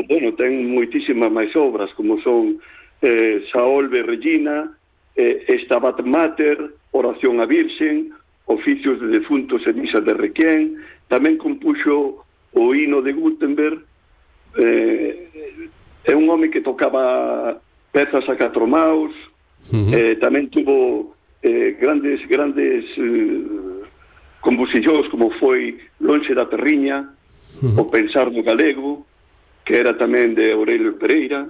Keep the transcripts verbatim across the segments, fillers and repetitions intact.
bueno, ten moitísimas máis obras, como son eh, Saolve Regina, eh, Stabat Mater, Oración a Virxen, Oficios de Defuntos e Misa de Requiem. Tamén compuxo o hino de Gutenberg. Eh, é un home que tocaba pezas a catro maus. Uh-huh. eh, tamén tuvo eh, grandes grandes eh, composicións, como foi Lonxe da Terriña, uh-huh. o Pensar no Galego, que era tamén de Aurelio Pereira.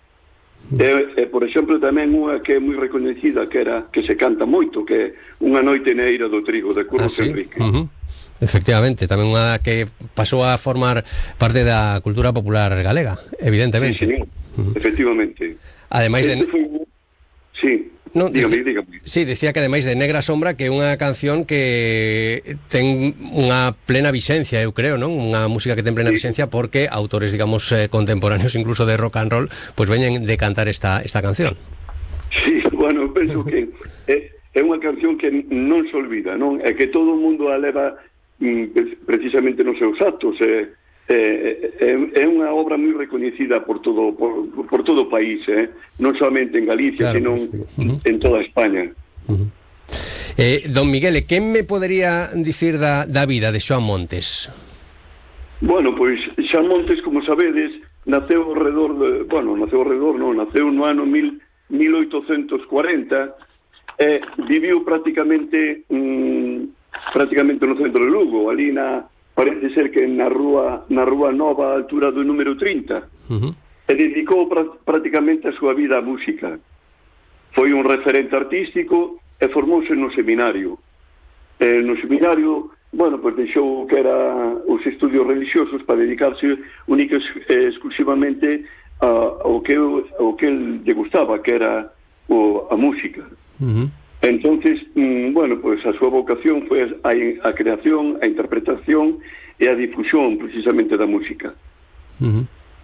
E, e, por exemplo, tamén unha que é moi recoñecida, que era que se canta moito, que é Unha noite na eira do trigo, de Curros ah, sí? Enrique. Uh-huh. Efectivamente, tamén unha que pasou a formar parte da cultura popular galega, evidentemente. Sí, sí, uh-huh. efectivamente. Ademais de... Foi... Sí. No, dígame, dice, dígame. Sí, decía que ademais de Negra Sombra, que é unha canción que ten unha plena vixencia, eu creo, non? Unha música que ten plena sí. vixencia, porque autores, digamos, eh, contemporáneos, incluso de rock and roll, pois pues veñen de cantar esta, esta canción. Sí, bueno, penso que é, é unha canción que non se olvida, non? É que todo o mundo a leva mm, precisamente nos seus actos, é, é, é unha obra moi recoñecida por todo por, por todo o país, eh? Non solamente en Galicia, claro, sino sí. uh-huh. en toda España. Uh-huh. eh, Don Miguel, que me podería dicir da, da vida de Xoán Montes? Bueno, pois Xoán Montes, como sabedes, naceu ao redor de, bueno, naceu ao redor, non, naceu no ano mil oitocentos cuarenta e viviu prácticamente mm, prácticamente no centro de Lugo, ali na parece ser que na rúa na rúa Nova, a altura do número trinta. Uh-huh. E dedicou pr- prácticamente a súa vida á música. Foi un referente artístico e formouse no seminario. E no seminario, bueno, pues deixou que era os estudios religiosos para dedicarse única e exclusivamente a, ao que ao que el lle gustaba, que era o, a música. Uh-huh. Entonces, mm, bueno, pues a súa vocación foi a, a creación, a interpretación e a difusión precisamente da música. Uh-huh.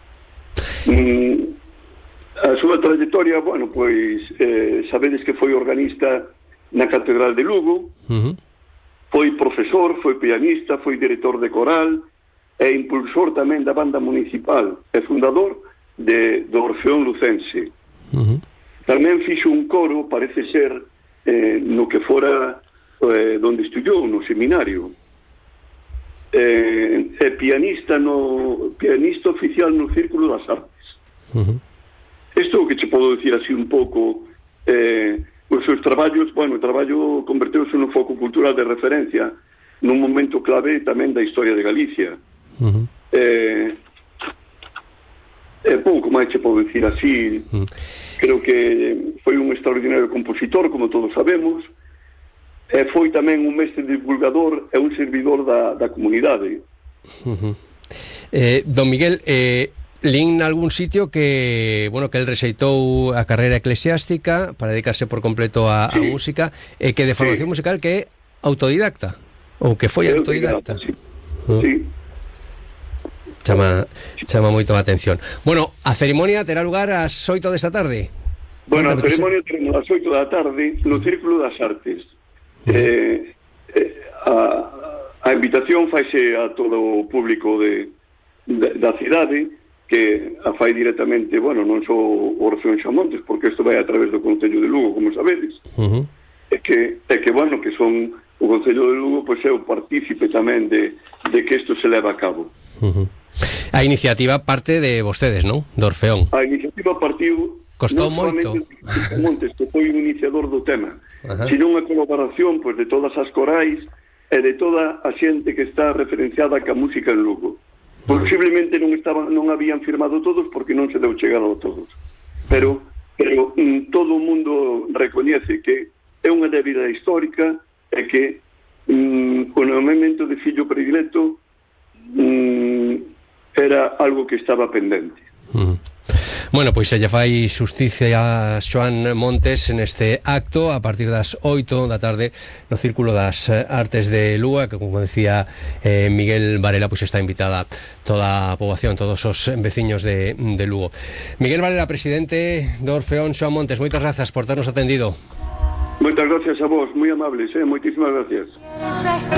Mm, a súa trayectoria, bueno, pois eh, sabedes que foi organista na Catedral de Lugo, uh-huh. foi profesor, foi pianista, foi director de coral e impulsor tamén da banda municipal e fundador de, do Orfeón Lucense. Uh-huh. Tamén fixo un coro, parece ser, eh, no que fora eh, donde estudiou, no seminario. Eh, é pianista no pianista oficial no Círculo das Artes. Uh-huh. Isto que che podo dicir así un pouco, eh, os seus traballos, bueno, o traballo converteuse nun foco cultural de referencia nun momento clave tamén da historia de Galicia. Uh-huh. Eh, é pouco máis che podo dicir así. Uh-huh. Creo que foi un extraordinario compositor, como todos sabemos, e foi tamén un mestre divulgador e un servidor da, da comunidade. Uh-huh. eh, Don Miguel, eh, lín algún sitio que, bueno, que el rexeitou a carreira eclesiástica para dedicarse por completo a, sí. a música, e que de formación sí. musical que é autodidacta, ou que foi autodidacta. Sí. Uh-huh. Sí. Chama, chama moito a atención. Bueno, a cerimonia terá lugar ás oito desta tarde. Bueno, a ceremonia teremos ás oito da tarde no Círculo das Artes. Uh-huh. eh, eh, a, a invitación faise a todo o público de, de, da cidade, que a fai directamente, bueno, non só o Orfeón Xoán Montes, porque isto vai a través do Concello de Lugo, como sabedes. Uh-huh. É que, é que, bueno, que son o Concello de Lugo, pois é o partícipe tamén de, de que isto se leva a cabo. Uh-huh. A iniciativa parte de vostedes, non? Do Orfeón. A iniciativa partiu costou moito. Montes, que foi o iniciador do tema, uh-huh. sino unha colaboración pois, de todas as corais e de toda a xente que está referenciada ca música en Lugo. Uh-huh. Posiblemente non estaban, non habían firmado todos porque non se deu chegar a todos. Pero, pero mm, todo o mundo recoñece que é unha débida histórica e que mm, o nomeamento de fillo predilecto mm, era algo que estaba pendente. Uh-huh. Bueno, pois se lle fai xusticia a Xoán Montes neste acto a partir das oito da tarde no Círculo das Artes de Lugo, que como decía eh, Miguel Varela, pois está invitada toda a poboación, todos os veciños de, de Lugo. Miguel Varela, presidente do Orfeón Xoán Montes, moitas grazas por ternos atendido. Moitas gracias a vos, moi amables, eh? Moitísimas gracias.